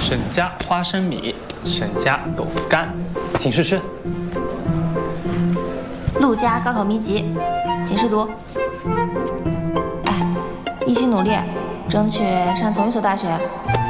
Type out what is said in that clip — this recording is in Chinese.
沈家花生米，沈家豆腐干，请试吃。 陆家高考秘籍，请试读。哎，一起努力，争取上同一所大学。